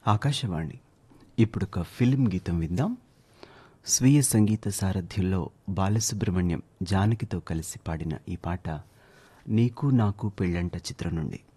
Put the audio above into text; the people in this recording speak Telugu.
ఆకాశవాణి. ఇప్పుడొక ఫిల్మ్ గీతం విందాం. స్వీయ సంగీత సారథ్యంలో బాలసుబ్రహ్మణ్యం జానకితో కలిసి పాడిన ఈ పాట నీకు నాకు పెళ్ళంట చిత్రం నుండి.